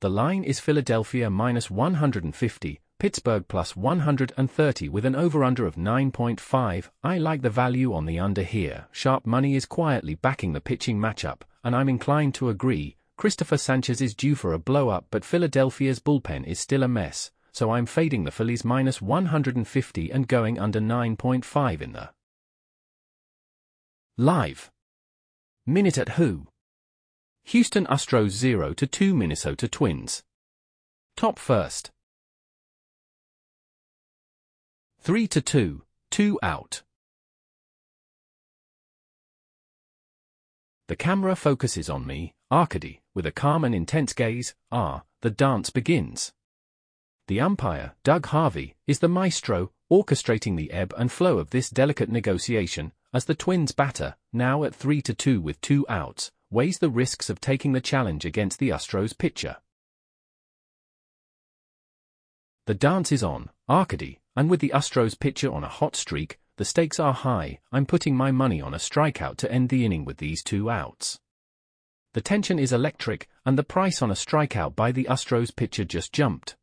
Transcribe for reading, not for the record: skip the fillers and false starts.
The line is Philadelphia minus 150, Pittsburgh plus 130 with an over-under of 9.5. I like the value on the under here. Sharp money is quietly backing the pitching matchup, and I'm inclined to agree. Christopher Sanchez is due for a blow-up, but Philadelphia's bullpen is still a mess, so I'm fading the Phillies minus 150 and going under 9.5 in the live minute at Who. Houston Astros 0-2 Minnesota Twins. Top first. 3-2, 2 out. The camera focuses on me, Arkady, with a calm and intense gaze. The dance begins. The umpire, Doug Harvey, is the maestro, orchestrating the ebb and flow of this delicate negotiation, as the Twins batter, now at 3-2 with 2 outs, weighs the risks of taking the challenge against the Astros pitcher. The dance is on, Arkady, and with the Astros pitcher on a hot streak, the stakes are high. I'm putting my money on a strikeout to end the inning with these 2 outs. The tension is electric, and the price on a strikeout by the Astros pitcher just jumped.